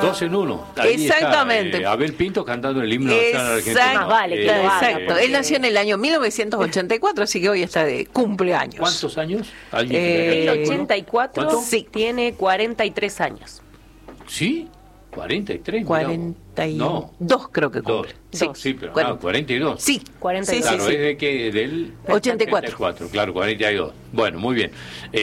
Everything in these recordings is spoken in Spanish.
dos en uno. Ahí Exactamente. Está, Abel Pintos cantando el himno nacional argentino. Vale, claro, Exacto. Él nació en el año 1984, así que hoy está de cumpleaños. ¿Cuántos años? ¿Alguien El que 84 ¿Cuánto? sí, tiene 43 años. ¿Sí? 43. 42 creo que cumple. Sí, pero 42. Sí, 42. Claro, es de que del 84. Claro, 42. Bueno, muy bien.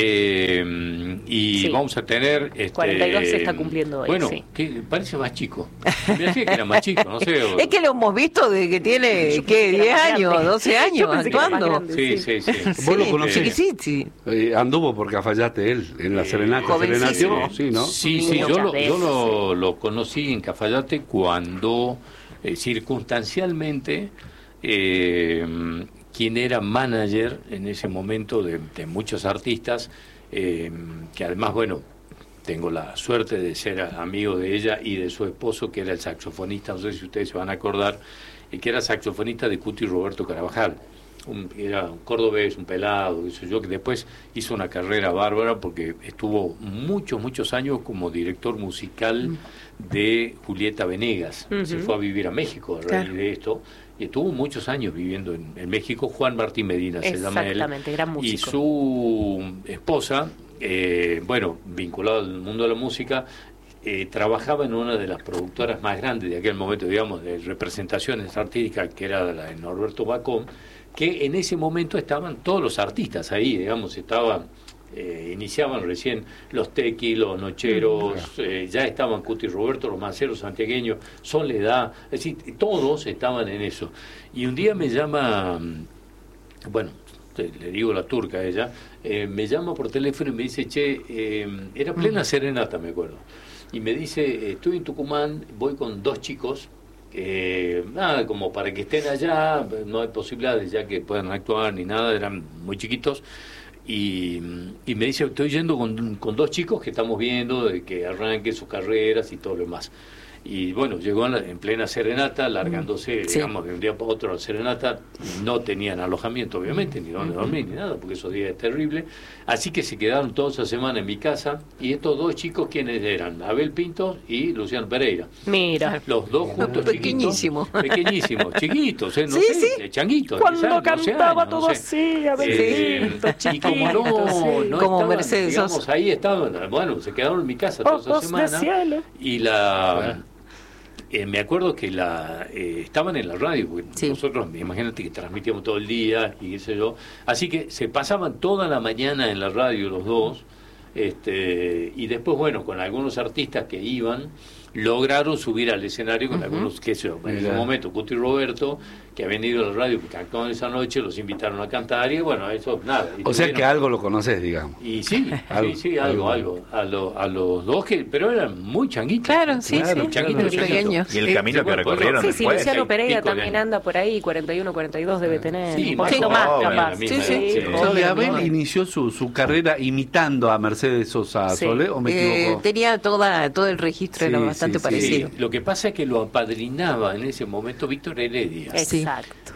Y Sí. vamos a tener 42 se está cumpliendo hoy. Bueno, sí. que parece más chico. Me decía que era más chico, no sé. Es que lo hemos visto desde que tiene, ¿qué? 10 años, 12 años pensé que era más actuando. grande. Sí. ¿Vos lo conocés? Sí. Anduvo por Cafayate él, en la Serenata. jovencísimo. Sí, ¿no? Sí, Muchas veces, yo lo conocí en Cafayate cuando circunstancialmente quien era manager en ese momento de muchos artistas, que además, bueno, tengo la suerte de ser amigo de ella y de su esposo, que era el saxofonista, no sé si ustedes se van a acordar, que era saxofonista de Cuti Roberto Carabajal. Era un cordobés, un pelado, eso yo, que después hizo una carrera bárbara porque estuvo muchos años como director musical de Julieta Venegas. Se fue a vivir a México a raíz de esto y estuvo muchos años viviendo en México. Juan Martín Medina se llama él. Exactamente, gran músico. Y su esposa, bueno, vinculado al mundo de la música, trabajaba en una de las productoras más grandes de aquel momento, digamos, de representaciones artísticas, que era la de Norberto Bacón, que en ese momento estaban todos los artistas ahí, digamos, iniciaban recién los Tequi, los Nocheros, ya estaban Cuti Roberto, los Manceros santiagueños, Soledad, es decir, todos estaban en eso. Y un día me llama, bueno, le digo la turca a ella, me llama por teléfono y me dice, era plena serenata, me acuerdo, y me dice, estoy en Tucumán, voy con 2 chicos, nada, como para que estén allá, no hay posibilidades ya que puedan actuar ni nada, eran muy chiquitos, y me dice, estoy yendo con 2 chicos que estamos viendo de que arranquen sus carreras y todo lo demás. Y bueno, llegó en plena serenata, largándose, digamos, de un día para otro a la serenata. No tenían alojamiento, obviamente, ni dónde dormir, ni nada, porque esos días es terrible. Así que se quedaron toda esa semana en mi casa. Y estos 2 chicos, ¿quiénes eran? Abel Pintos y Luciano Pereira. Mira. Los 2 juntos, Pequeñísimos. Chiquitos, no Sí, sé, sí. de changuitos. Cuando 10 años, cantaba 12 años, todo no sé. así, a ver, Y como no Como estaban, Mercedes digamos, Sosa. ahí estaban, bueno, se quedaron en mi casa toda esa ojos de semana. cielo. Y me acuerdo que estaban en la radio, porque nosotros, imagínate que transmitíamos todo el día y qué sé yo, así que se pasaban toda la mañana en la radio los 2, y después, bueno, con algunos artistas que iban, lograron subir al escenario con algunos, qué sé yo, en ese momento, Cuti Roberto, que habían ido a la radio, que actuaban esa noche, los invitaron a cantar, y bueno, eso, nada. O sea que algo lo conoces, digamos. Y sí, algo. A los 2, pero eran muy changuitos. Claro, changuitos. pequeños. Y el camino que recorrieron Sí, después. Luciano Pereira pico de también años. anda por ahí, 41, 42 debe tener. Sí, un poquito más más, joven, capaz. la misma Sí, edad, joven, Y Abel joven. inició su carrera imitando a Mercedes Sosa Sí. Solé, ¿o me equivoco? Tenía todo el registro, era Sí, bastante sí, parecido. Lo que pasa es que lo apadrinaba en ese momento Víctor Heredia. Exacto.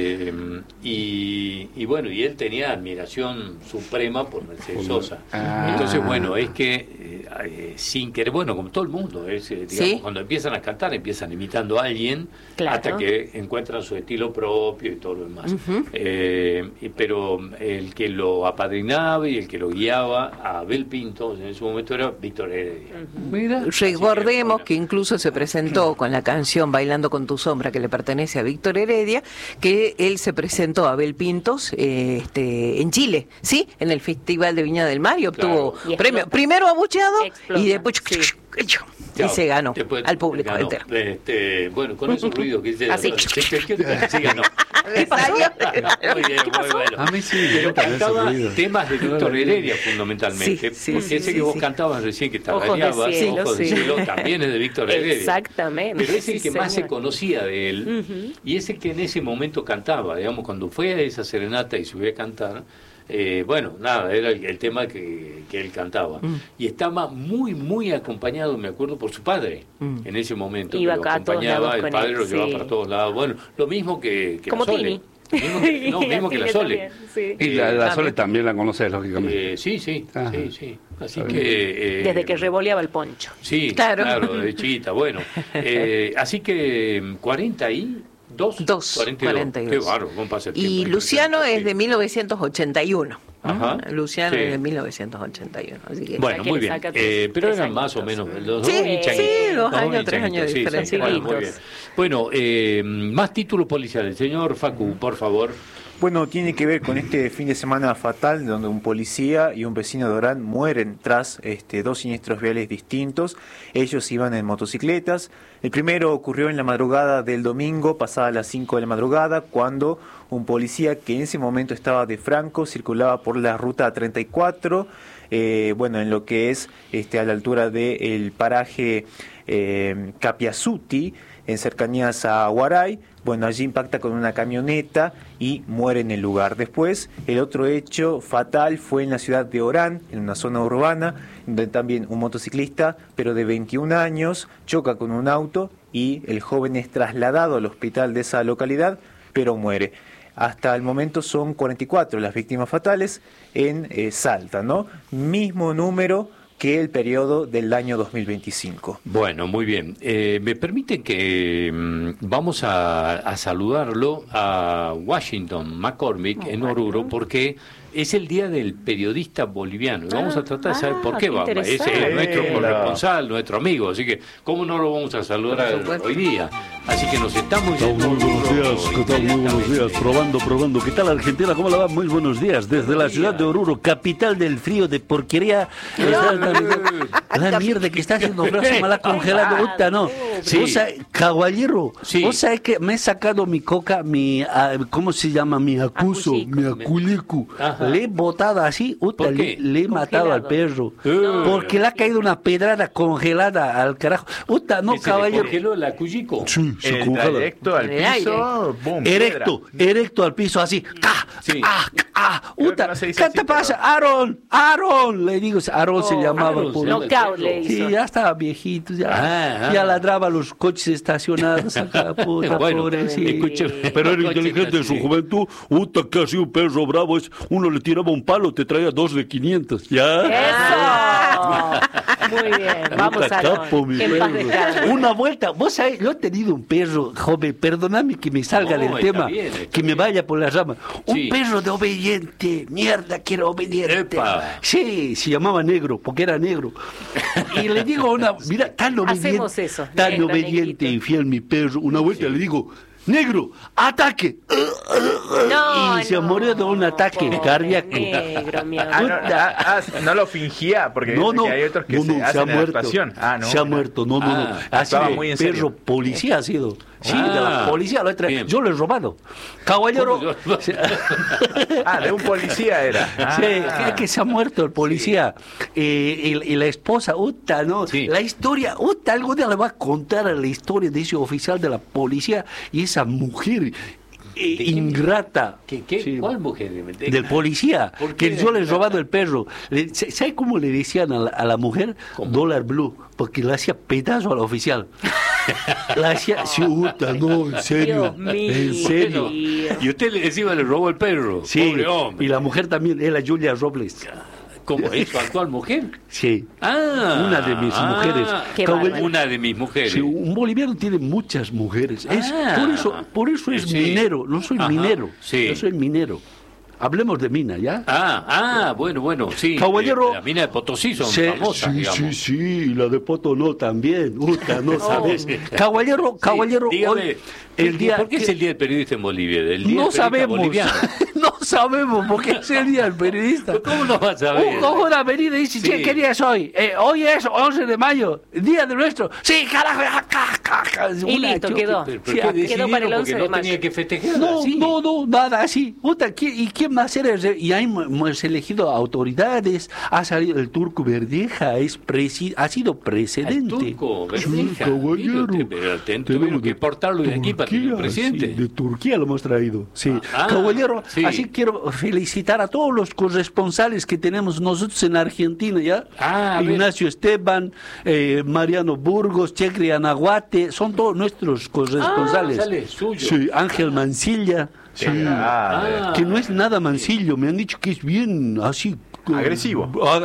Y bueno, y él tenía admiración suprema por Mercedes Sosa. Ah. Entonces, bueno, es que sin querer, bueno, como todo el mundo, digamos, cuando empiezan a cantar, empiezan imitando a alguien, Claro. hasta que encuentran su estilo propio y todo lo demás. Pero el que lo apadrinaba y el que lo guiaba a Abel Pinto en ese momento era Víctor Heredia. Mira. Recordemos que incluso se presentó con la canción Bailando con tu sombra, que le pertenece a Víctor Heredia, que él se presentó a Abel Pintos en Chile, ¿sí? En el Festival de Viña del Mar y obtuvo Claro. Y premio. explota. Primero abucheado Explota, y después sí. y se ganó Después al público ganó. entero. Bueno, con esos ruidos que hice. Así. Sí, ganó. ¿Qué pasó? Muy bien, muy bueno. A mí sí, Pero me gusta cantaba ese ruido. temas de Víctor Heredia fundamentalmente, Sí, porque ese que vos cantabas recién, que Ojos de tarareabas, cielo, Ojos de sí. cielo, también es de Víctor Heredia. Exactamente. Pero es el que más se señor. conocía de él, y es el que en ese momento cantaba, digamos, cuando fue a esa serenata y subió a cantar, bueno, nada, era el tema que él cantaba. Y estaba muy acompañado, me acuerdo, por su padre, en ese momento. Iba que lo acá a todos acompañaba, lados el con padre él, lo llevaba sí. para todos lados. Bueno, lo mismo que Como la Sole. Tini. Mismo que la Tini Sole. también, sí. Y la Sole también la conoces, lógicamente. Sí. Ajá. Sí. Así que... Desde que revoleaba el poncho. Sí, Claro. claro, de chiquita, bueno. Así que 42. 42. Qué bárbaro, ¿cómo pasa el tiempo? Y Luciano Sí. es de 1981. Ajá. Luciano Sí. es de 1981. Así que Bueno, que muy le bien. saca Pero tres eran más o añitos. menos los Sí, dos hinchaguitos. sí, 2 Los dos años, 3 años de hinchaguitos, sí, diferencia. sí. Bueno, muy bien. Chiquitos. Bueno, más títulos policiales. Señor Facu, por favor. Bueno, tiene que ver con este fin de semana fatal donde un policía y un vecino de Orán mueren tras 2 siniestros viales distintos. Ellos iban en motocicletas. El primero ocurrió en la madrugada del domingo, pasada las 5 de la madrugada, cuando un policía que en ese momento estaba de franco circulaba por la ruta 34, en lo que es a la altura del paraje Capiasuti, en cercanías a Huaray. Bueno, allí impacta con una camioneta y muere en el lugar. Después, el otro hecho fatal fue en la ciudad de Orán, en una zona urbana, donde también un motociclista, pero de 21 años, choca con un auto y el joven es trasladado al hospital de esa localidad, pero muere. Hasta el momento son 44 las víctimas fatales en Salta, ¿no? Mismo número que el periodo del año 2025. Bueno, muy bien. Me permiten que vamos a saludarlo a Washington McCormick en Oruro, porque es el Día del Periodista Boliviano. Y vamos a tratar de saber por qué qué vamos. Es interesante. nuestro corresponsal, nuestro amigo. Así que, ¿cómo no lo vamos a saludar hoy día? Así que nos estamos yendo. Muy buenos días, ¿qué tal? Muy buenos días, probando. ¿Qué tal Argentina? ¿Cómo la va? Muy buenos días. Desde la ciudad de Oruro, capital del frío, de porquería. La mierda que está haciendo brazo mala congelado, puta, no. Sí. Vos sabés, caballero, Sí. vos sabés que me he sacado mi coca, ¿cómo se llama? Mi acuso, Acuchico. mi aculicu. Ajá. Le he botado así, puta, ¿Por qué? le he matado al perro. Porque le ha caído una pedrada congelada al carajo. Puta, no, ¿Que se le caballero. congeló la Cuyico? Sí, se El congela. trayecto al En el piso, boom, Erecto al piso, así. Sí. Creo Uta, que no se dice ¿qué así, te pero- pasa? Aaron, le digo, Aaron se llamaba. Aaron, por- se llama. Knockout le hizo. Sí, ya estaba viejito, ya ladraba los coches estacionados acá, puta, Bueno, pobrecito. escuche, Pero era coche inteligente en su así. juventud. Uta, casi un perro bravo es. Uno le tiraba un palo, te traía 2 de 500. ¿Ya? ¡Eso! Muy bien, vamos Puta a capo, mi que en paz perro. descanse. Una vuelta, vos sabés, yo he tenido un perro, joven, perdóname que me salga No, del está tema, bien, está que me bien. vaya por la rama. Un Sí. perro de obediente, mierda, que era obediente. Epa. Sí, se llamaba negro, porque era negro. Y le digo a una, mira, tan obediente, Hacemos eso, tan negro, obediente negrito. y fiel mi perro. Una vuelta le digo, negro, ataque. No, Y se murió de un ataque pobre cardíaco. negro, mi Ah, amor. no lo fingía, porque No, no, hay otros que no, se se ha hacen en la muerto. actuación. No, Se ha muerto, no. Ah, Ha actuaba sido muy en perro serio. policía, ha sido. Sí, Ah, de la policía lo he traído. bien. Yo lo he robado. Caballero. ¿Cómo? De un policía era. Sí, que se ha muerto el policía. Y la esposa, ¿no? Sí. La historia, algún día le va a contar la historia de ese oficial de la policía y esa mujer quién? ingrata. ¿Qué? Sí. ¿Cuál mujer? Del policía, ¿Por qué? que yo le he robado el perro. ¿Sabe cómo le decían a la mujer? ¿Cómo? Dólar Blue, porque le hacía pedazo al oficial. La hacía, sí, no, en serio, Dios mío. en serio. Bueno, y usted encima le robó el perro. Sí, Pobre hombre. y la mujer también, era Julia Robles. ¿Cómo es su actual mujer? Sí. Ah, Una de mis mujeres. Qué Caball- bárbaro. Una de mis mujeres. Sí, un boliviano tiene muchas mujeres. Por eso es Sí. minero. No soy Ajá, minero. sí. Yo soy minero. Hablemos de mina, ¿ya? Bueno, sí. Caballero. La mina de Potosí son Sí, famosas, sí, digamos. sí, la de Poto no también. No sabes. Caballero, Dígame, hoy, el día ¿por qué es que- el Día del Periodista en Bolivia? El día no del periodista sabemos. boliviano. No sabemos por qué es el día del periodista. ¿Cómo no vas a saber? Un cojo una venida y dice, Sí. che, ¿qué día es hoy? Hoy es 11 de mayo, día de nuestro. Sí, carajo. Y listo, quedó. ¿Pero Sí, por qué quedó decidieron? para el 11 Porque de no mayo. tenía que festejar No, así. no, nada así. Puta, ¿y quién más era? Y hemos elegido autoridades. Ha salido el turco Verdeja, ha sido El precedente. turco, Sí, Verdeja. caballero. Pero tuvimos que importarlo de aquí para tener Turquía, presidente. sí, de Turquía lo hemos traído. Sí. Ah, Caballero, sí. así quiero felicitar a todos los corresponsales que tenemos nosotros en Argentina, ¿ya? A ver. Ignacio Esteban, Mariano Burgos, Checri Anahuate, son todos nuestros corresponsales. sale suyo. Sí, Ángel Mancilla. Qué grande. Que no es nada mancillo, me han dicho que es bien así. Agresivo.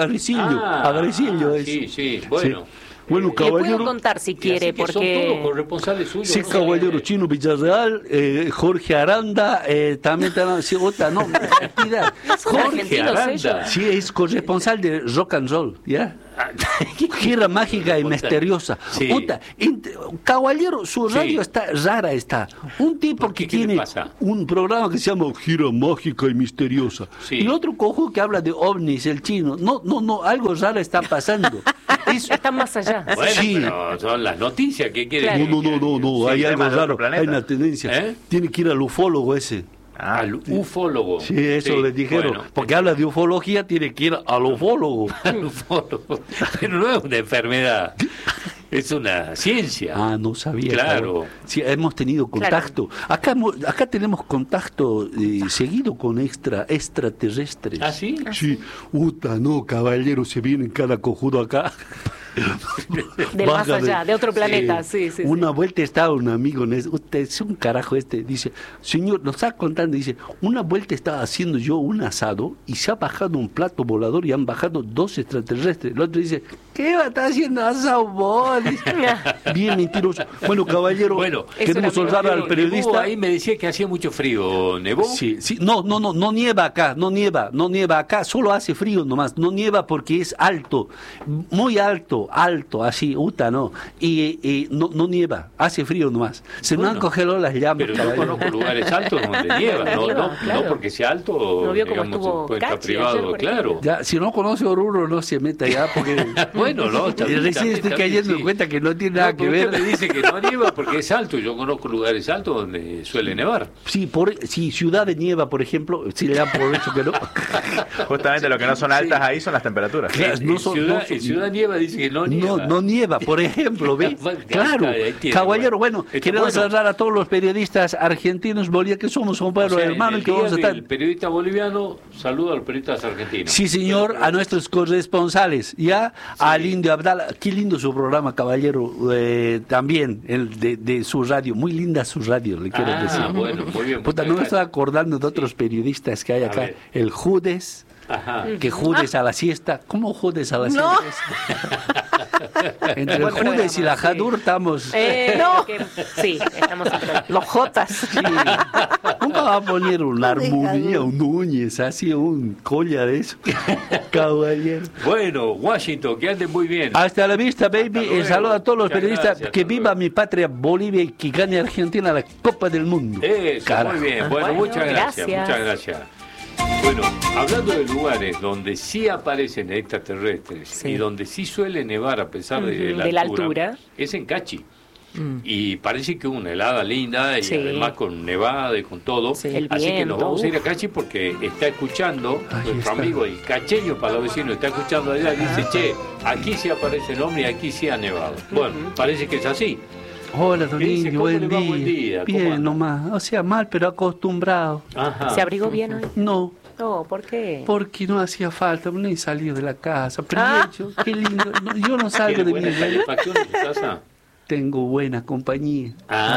Agresivo es. Sí, bueno. Sí. Bueno, Le puedo caballero. contar si Y quiere, así que son porque... todos corresponsales suyos. Sí, ¿no? caballero Chino Villarreal, Jorge Aranda, también sí, otra, no, cuidado. Son Jorge argentinos Aranda. ellos. Sí, es corresponsal de rock and roll, ¿ya? Gira mágica y misteriosa. Sí. Puta, caballero, su radio Sí. está rara, está. Un tipo ¿Por que qué? ¿Qué le tiene pasa? un programa que se llama Gira mágica y misteriosa. Sí. Y otro cojo que habla de ovnis, el chino. No, algo raro está pasando. Están más allá. Bueno, Sí. pero son las noticias que quiere Claro. No, Sí, hay algo temas de otro raro, planeta. hay una tendencia. ¿Eh? Tiene que ir al ufólogo ese. Al ufólogo. Sí, eso le dijeron. bueno, porque habla de ufología, tiene que ir al ufólogo. al ufólogo. Pero no es una enfermedad, es una ciencia. Ah, no sabía. Claro. Sí, hemos tenido contacto. Acá tenemos contacto seguido con extraterrestres. ¿Ah, sí? Sí. No, caballero, se vienen cada cojudo acá. Del más Baja allá, de otro planeta, sí. Una vuelta estaba un amigo, usted es un carajo dice, señor, nos está contando, dice, una vuelta estaba haciendo yo un asado y se ha bajado un plato volador y han bajado 2 extraterrestres. El otro dice, ¿qué va a estar haciendo asado vos? Dice, bien mentiroso. Bueno, caballero, Bueno, queremos honrar al Nevó, periodista. ahí me decía que hacía mucho frío. ¿Nevó? Sí, no nieva acá, no nieva acá, solo hace frío nomás, no nieva porque es alto, muy alto, así, no, y no nieva, hace frío nomás, se nos han congelado las llamas. Pero yo caballero. conozco lugares altos donde nieva, Claro. no porque sea alto, No vio cómo digamos, estuvo puede estar Cachi privado, ayer, por claro. Ya, si no conoce Oruro, no se meta ya, porque Bueno, no, recién estoy cayendo en cuenta que no tiene nada que ver. Usted me dice que no nieva porque es alto, yo conozco lugares altos donde suele nevar. Sí, Ciudad de Nieva, por ejemplo, si le dan por hecho que no. Justamente lo que no son altas ahí son las temperaturas. Claro, En Ciudad Nieva dice que no nieva. No nieva, por ejemplo, ¿ve? Bueno, Claro, ahí tiene, caballero, bueno. bueno, Está queremos bueno. hablar a todos los periodistas argentinos, Bolivia, que somos un pueblo O sea, hermano en y el que día vamos a estar... del periodista boliviano, saludo a los periodistas argentinos. Sí, señor, a nuestros corresponsales, ya, al Indio Abdala. Qué lindo su programa, caballero, también, el de su radio, muy linda su radio, le quiero decir. Bueno, muy bien. Puta, muchas no me estoy gracias. acordando de otros periodistas que hay A acá. ver. El Judes, Ajá. que Judes a la siesta. ¿Cómo Judes a la No. siesta? Entre el Judes y la Jadur estamos... No. Sí, estamos en Los Jotas. Sí. ¿Cómo va a poner una armonía, un Núñez, así, un colla de eso? Caballero. Bueno, Washington, que anden muy bien. Hasta la vista, baby. Hasta luego. El saludo a todos los Muchas periodistas. gracias, Que hasta viva luego. mi patria Bolivia y que gane Argentina la Copa del Mundo. Eso, Carajo. muy bien. Bueno, Bueno, muchas gracias, gracias. muchas gracias. Bueno, hablando de lugares donde sí aparecen extraterrestres Sí. y donde sí suele nevar a pesar de Ujú, de la altura. es en Cachi. Y parece que una helada linda y Sí. además con nevada y con todo. Sí, el Así que viento, nos vamos a ir a uf. Cachi porque está escuchando, Ahí nuestro está. amigo el cacheño palavecino está escuchando allá y dice, che, aquí sí aparece el hombre y aquí sí ha nevado. Bueno, parece que es así. Hola, don ¿Qué dice? Indio, ¿Cómo buen le va? día. Buen día, ¿cómo Bien, anda? nomás. O sea, mal, pero acostumbrado. Ajá. ¿Se abrigó bien hoy? No, No, ¿por qué? porque no hacía falta, no he salido de la casa. Pero Ah. de hecho, qué lindo. No, yo no salgo ¿Tiene de mi buena casa. calefacción en tu casa? Tengo buena compañía.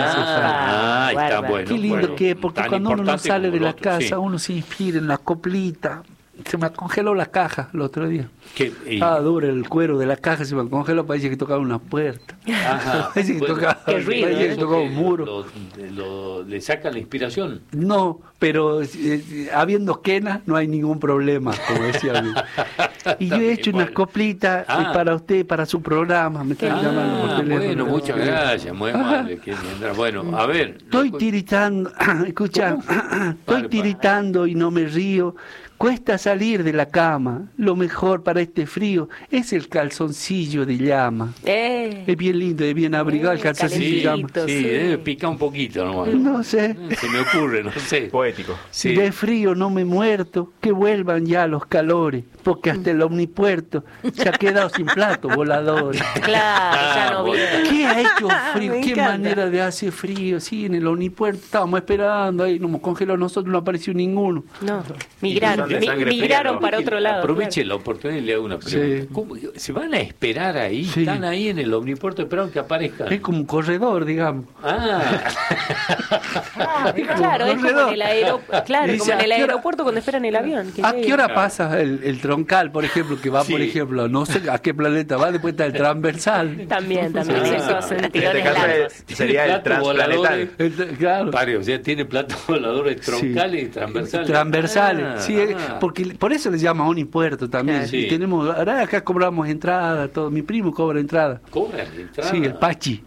Ah, está bárbaro. bueno. Qué lindo bueno, que es, porque tan cuando uno no importante sale como de el la otro, casa, sí. uno se inspira en la coplita. Se me congeló la caja el otro día. Y- Estaba duro el cuero de la caja, se me congeló, parece que tocaba una puerta. Ajá. Parece que Bueno, tocaba, Qué ruido, parecía ¿eh? que tocaba un muro. Le saca la inspiración. No, pero habiendo quena no hay ningún problema, como decía mi. Y yo he hecho Bueno. unas coplitas Ah. para usted, para su programa. Me están llamando por teléfono. Bueno, muchas gracias, muy amable. que vendrá. Bueno, a ver. Estoy loco, tiritando, escucha, estoy Para. tiritando y no me río. Cuesta salir de la cama. Lo mejor para este frío es el calzoncillo de llama. Es bien lindo, es bien abrigado el calzoncillo de Sí, llama. sí, Sí. debe picar un poquito nomás. No sé. Se me ocurre, no sé. Poético. Sí. De frío no me he muerto, que vuelvan ya los calores. porque hasta el omnipuerto se ha quedado sin plato volador. Claro, ya no bueno. viene. ¿Qué ha hecho frío? Me ¿Qué encanta. manera de hacer frío? Sí, en el omnipuerto estábamos esperando, ahí nos congeló nosotros, no apareció ninguno. No, migraron, Son de sangre fría, migraron ¿no? para otro lado. Aproveche la oportunidad y le hago una pregunta. Sí. ¿Cómo, ¿se van a esperar ahí? Sí. ¿Están ahí en el omnipuerto esperando que aparezcan? Es como un corredor, digamos. Ah, Claro, es como en el, claro, Dice, como en el ¿a qué hora- aeropuerto cuando esperan el avión. que ¿A llegue. qué hora pasa el troncal, por ejemplo, que va, por Sí. ejemplo, no sé a qué planeta va, después está el transversal? También, sí, esos En tirones este caso largos. sería el Platos voladores. transplanetario. Claro. Pare, o sea, tiene platos voladores troncales y transversales. Transversales, Ah, sí, porque por eso les llama omnipuerto también. Claro. Sí. Y tenemos, ahora acá cobramos entrada, todo. Mi primo cobra entrada. ¿Cobran la entrada? Sí, el Pachi.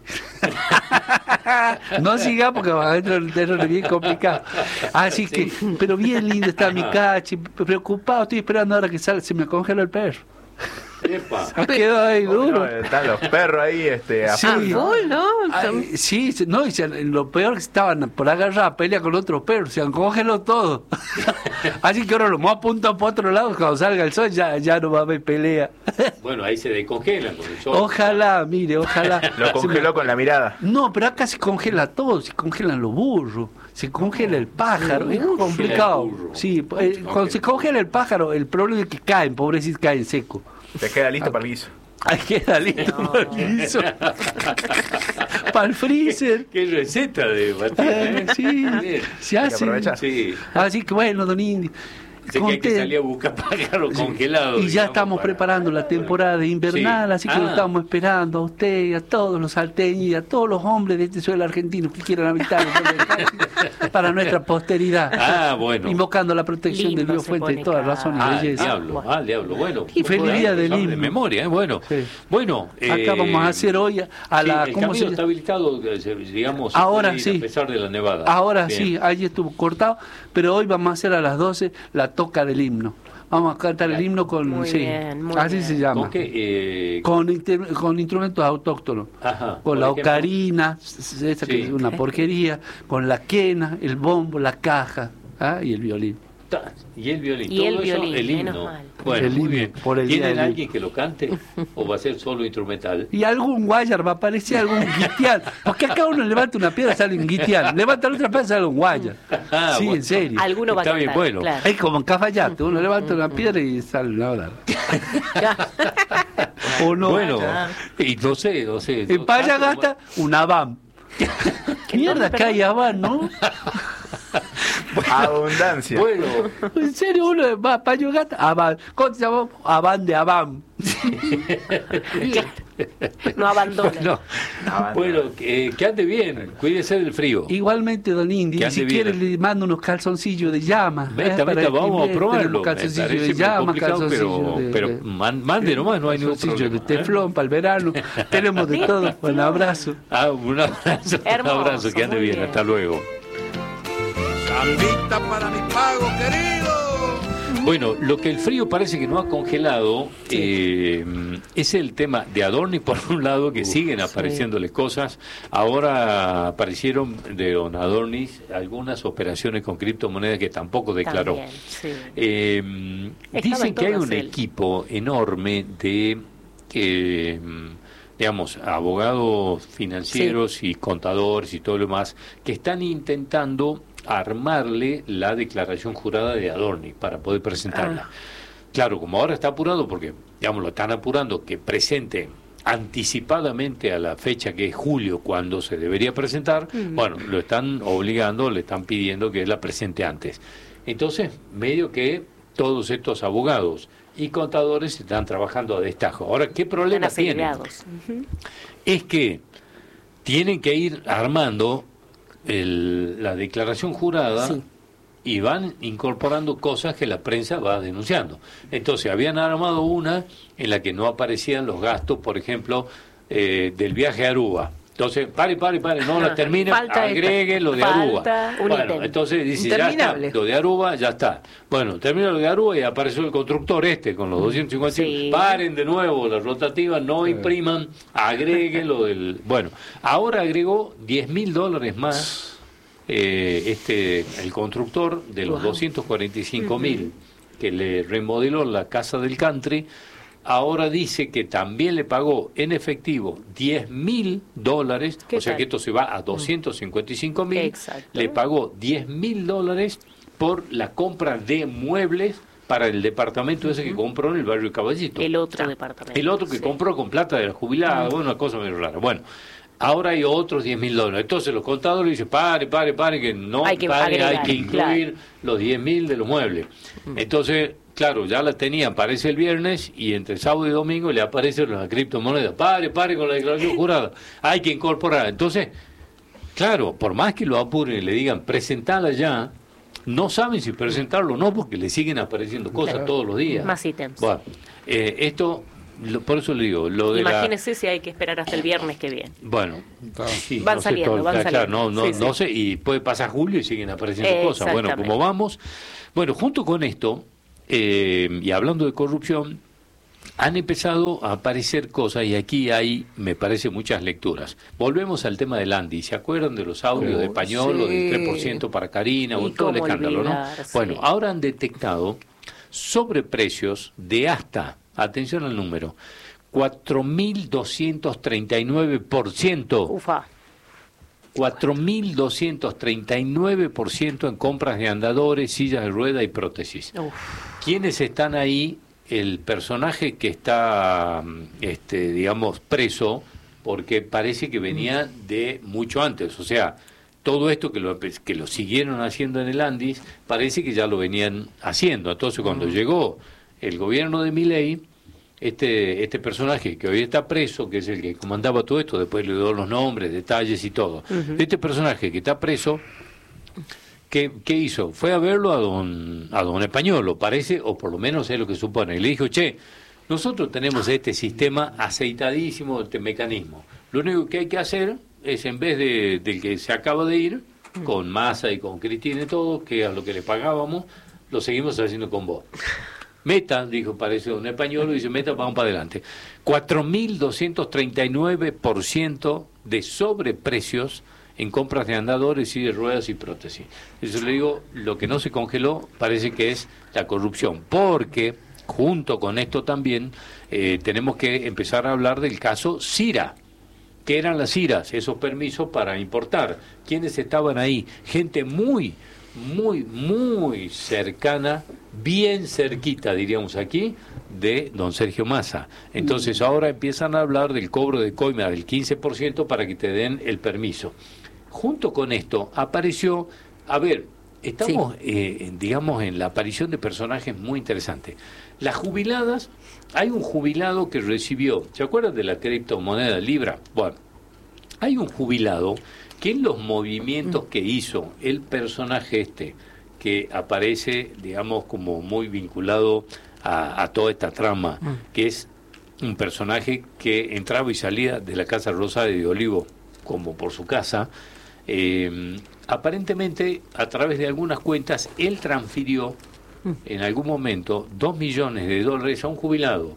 No siga porque adentro del terreno es bien complicado. Así que, pero bien lindo está mi cachi, preocupado, estoy esperando ahora que salga, se me congela el perro. Epa. Ha quedado ahí No, duro. están los perros ahí a Sí. full. ¿no? Ay, sí, no, y lo peor que estaban por agarrar a pelea con otros perros, se han congelado todo. Así que ahora lo más apuntan para otro lado, cuando salga el sol ya no va a haber pelea. Bueno, ahí se descongelan con el sol. Ojalá, mire, ojalá. Lo congeló con la mirada. No, pero acá se congela todo, se congelan los burros, se congela el pájaro, es complicado. el burro. Sí, cuando se congela el pájaro, el problema es que caen, pobrecitos, caen seco. Te queda listo para el guiso. Ahí queda listo para el guiso. Para el freezer. Qué receta de batida, Sí, Bien. se Hay que hace. aprovechar. Sí. Así que bueno, don Indy. Sé que hay que salir a buscar pájaros congelados. Y ya digamos, estamos para- preparando la temporada de invernal, Sí. así que lo estamos esperando a usted y a todos los salteños y a todos los hombres de este suelo argentino que quieran habitar el pueblo del Carchi para nuestra posteridad. Ah, bueno. Invocando la protección Lindo del Dios se Fuente de pone todas cada- razones y Ah, el belleza. diablo, al diablo. Bueno. Y feliz bueno, día del sabe himno. de memoria, bueno. Sí. Bueno. Acá vamos a hacer hoy a sí, la... el ¿cómo camino se está habilitado, digamos, se Ahora puede ir sí. a pesar de la nevada. Ahora Bien. sí, ayer estuvo cortado, pero hoy vamos a hacer a las 12 la toca del himno. Vamos a cantar el himno con... Muy sí, bien, muy así bien. se llama. ¿Con qué? Con instrumentos autóctonos. Ajá. Con por la ejemplo. ocarina, esa que Sí. es una porquería, con la quena, el bombo, la caja y el violín. Y el violín. Y todo el eso, violín, el himno. menos mal. Bueno, El muy himno, bien. por el día ¿Tienen del alguien que lo cante o va a ser solo instrumental? Y algún guayar va a aparecer, algún guitián. Porque acá uno levanta una piedra, sale un guitián. Levanta la otra piedra, sale un guayar. Ah, Sí, bueno. en serio. Alguno va a Está bien, cantar, bueno. claro. Es como en Cafayate, uno levanta una piedra y sale una hora. O no. Bueno, y no sé. En Payagata, una BAM. Mierda, perdón? que hay ABAM, ¿no? Abundancia. Bueno, En serio, uno va a Payagata, ABAM. ¿Cómo se llama? ABAM de ABAM. No abandonen. no. Bueno, que ande bien, cuídese del frío. Igualmente, don Indy, Que y si ande quiere bien. le mando unos calzoncillos de llama. Meta, para vamos a que probarlo. tenemos Me calzoncillos parece de muy llama, complicado, calzoncillos pero mande nomás, no hay ningún calzoncillos problema. de teflón para el verano. Tenemos de todo. Un abrazo. Un abrazo, Hermoso, un abrazo, que ande muy bien, bien. hasta luego. Zambita para mi pago, querido. Bueno, lo que el frío parece que no ha congelado es el tema de Adorni, por un lado, que siguen apareciéndole cosas. Ahora aparecieron de don Adorni algunas operaciones con criptomonedas que tampoco declaró. También, sí. Dicen Estaban que hay todos un él. equipo enorme de, digamos, abogados financieros y contadores y todo lo demás, que están intentando armarle la declaración jurada de Adorni para poder presentarla. Claro, como ahora está apurado, porque, digamos, lo están apurando que presente anticipadamente a la fecha que es julio, cuando se debería presentar, bueno, lo están obligando, le están pidiendo que la presente antes. Entonces, medio que todos estos abogados y contadores están trabajando a destajo. Ahora, ¿qué problema Están tienen? asegurados. Ujú. Es que tienen que ir armando la declaración jurada Sí. y van incorporando cosas que la prensa va denunciando. Entonces, habían armado una en la que no aparecían los gastos, por ejemplo, del viaje a Aruba. Entonces, pare, no la termine, Falta agregue lo de Falta Aruba. un Bueno, ítem. entonces dice, ya está, Interminable. lo de Aruba ya está. Bueno, termina lo de Aruba y apareció el constructor con los 250. Sí. Paren de nuevo la rotativa, no impriman, agreguen lo del... Bueno, ahora agregó $10.000 más el constructor de los 245.000. que le remodeló la casa del country, ahora dice que también le pagó en efectivo $10.000, ¿Qué o sea tal? que esto se va a $255.000, Exacto. le pagó $10.000 por la compra de muebles para el departamento ese que compró en el barrio Caballito. El otro departamento. El otro que sí. compró con plata de la jubilada, bueno, una cosa medio rara. Bueno, ahora hay otros $10.000. Entonces los contadores dicen, pare, que no Hay que pare, hay agregar, que incluir claro. los $10.000 de los muebles. Entonces, claro, ya la tenía, aparece el viernes y entre sábado y domingo le aparece la criptomoneda. Pare con la declaración jurada. Hay que incorporar. Entonces, claro, por más que lo apuren y le digan, presentala ya, no saben si presentarlo o no porque le siguen apareciendo cosas Claro. todos los días. Más ítems. Bueno, esto, por eso le digo, lo de Imagínese si hay que esperar hasta el viernes que viene. bueno, Claro. sí, Van no sé, saliendo, todo- van claro, saliendo. no Sí, sí. no sé, y puede pasar julio y siguen apareciendo cosas. Bueno, Exactamente. como vamos, bueno, junto con esto, y hablando de corrupción, han empezado a aparecer cosas y aquí hay, me parece, muchas lecturas. Volvemos al tema del Andy. ¿Se acuerdan de los audios de Pañolo, sí. del 3% para Karina, Y o todo el cómo escándalo, ¿no? olvidar, sí. Bueno, ahora han detectado sobreprecios de hasta, atención al número, 4.239%. Ufa. 4.239% en compras de andadores, sillas de rueda y prótesis. Uf. ¿Quiénes están ahí? El personaje que está, digamos, preso, porque parece que venía de mucho antes. O sea, todo esto que lo siguieron haciendo en el Andis, parece que ya lo venían haciendo. Entonces, cuando llegó el gobierno de Milei, este personaje que hoy está preso, que es el que comandaba todo esto, después le dio los nombres, detalles y todo. Este personaje que está preso, ¿qué hizo? Fue a verlo a don Españolo, parece, o por lo menos es lo que supone. Y le dijo, che, nosotros tenemos este sistema aceitadísimo, este mecanismo. Lo único que hay que hacer es, en vez del que se acaba de ir, con Massa y con Cristina y todo, que a lo que le pagábamos, lo seguimos haciendo con vos. Meta, dijo, parece un español, dice, Meta, vamos para adelante. 4.239% de sobreprecios en compras de andadores y de ruedas y prótesis. Eso le digo, lo que no se congeló parece que es la corrupción, porque junto con esto también tenemos que empezar a hablar del caso Cira. ¿Qué eran las CIRAs? Esos permisos para importar. ¿Quiénes estaban ahí? Gente muy cercana, bien cerquita, diríamos aquí, de don Sergio Massa. Entonces ahora empiezan a hablar del cobro de coima del 15% para que te den el permiso. Junto con esto apareció, estamos, digamos, en la aparición de personajes muy interesantes. Las jubiladas, hay un jubilado que recibió, ¿se acuerdan de la criptomoneda Libra? Bueno, hay un jubilado que en los movimientos que hizo el personaje que aparece, digamos, como muy vinculado a toda esta trama, que es un personaje que entraba y salía de la Casa Rosada de Olivo, como por su casa, aparentemente, a través de algunas cuentas, él transfirió en algún momento $2 millones a un jubilado.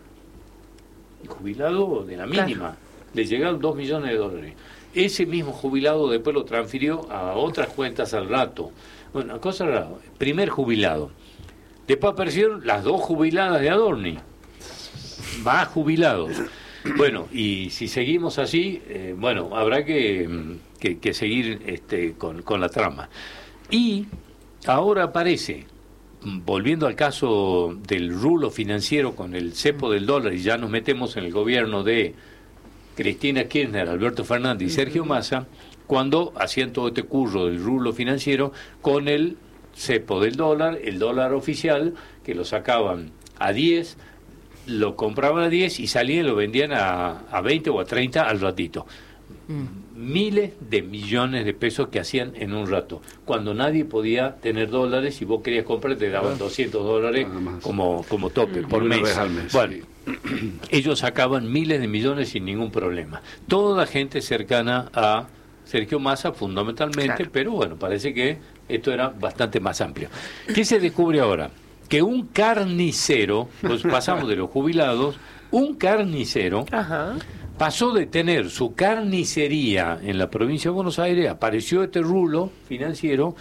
El jubilado de la mínima. Le llegaron $2 millones. Ese mismo jubilado después lo transfirió a otras cuentas al rato. Bueno, cosa rara. Primer jubilado. Después aparecieron las dos jubiladas de Adorni. Más jubilados. Bueno, y si seguimos así, habrá que seguir con la trama. Y ahora aparece, volviendo al caso del rulo financiero con el cepo del dólar, y ya nos metemos en el gobierno de Cristina Kirchner, Alberto Fernández y Sergio Massa, cuando hacían todo este curro del rulo financiero con el cepo del dólar, el dólar oficial, que lo sacaban a 10, lo compraban a 10 y salían y lo vendían a 20 o a 30 al ratito. Miles de millones de pesos que hacían en un rato. Cuando nadie podía tener dólares, y vos querías comprar, te daban $200 Nada más. como tope por Una mes. vez al mes, Bueno, sí. ellos sacaban miles de millones sin ningún problema. Toda gente cercana a Sergio Massa, fundamentalmente, Claro. pero bueno, parece que esto era bastante más amplio. ¿Qué se descubre ahora? Que un carnicero, pues pasamos de los jubilados, un carnicero Ajá. pasó de tener su carnicería en la provincia de Buenos Aires, apareció este rulo financiero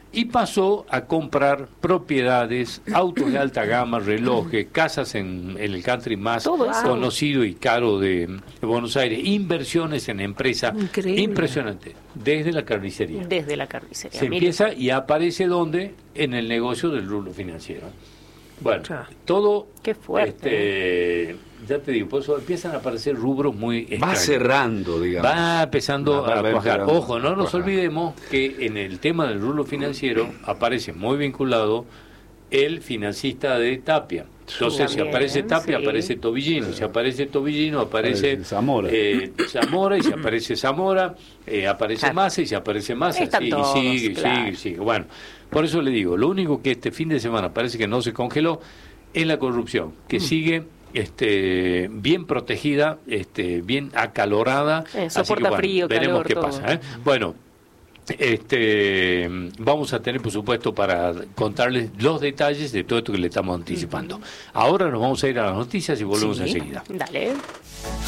y pasó a comprar propiedades, autos de alta gama, relojes, casas en el country más Todo eso. conocido y caro de Buenos Aires, inversiones en empresas. Increíble. Impresionante, desde la carnicería. Desde la carnicería. Se Mire. empieza y aparece ¿dónde? En el negocio del rubro financiero. Bueno, Claro. todo... Qué fuerte. Ya te digo, por eso empiezan a aparecer rubros muy Va extraños. cerrando, digamos. Va empezando Va a cuajar. empezando Ojo, no a nos cuajar. olvidemos que en el tema del rubro financiero aparece muy vinculado el financista de Tapia. Entonces, si También, aparece Tapia, sí. aparece Tobillino. Si aparece Tobillino, aparece Aparece Zamora. Zamora. Y si aparece Zamora, aparece Claro. Massa. Y si aparece Massa, Están sí, todos, y sigue, claro. sigue, sigue. Bueno, por eso le digo, lo único que este fin de semana parece que no se congeló es la corrupción, que sigue bien protegida, bien acalorada. Así que, soporta frío, veremos calor, qué todo. pasa. Bueno, vamos a tener, por supuesto, para contarles los detalles de todo esto que le estamos anticipando. Ahora nos vamos a ir a las noticias y volvemos Sí. enseguida. Dale.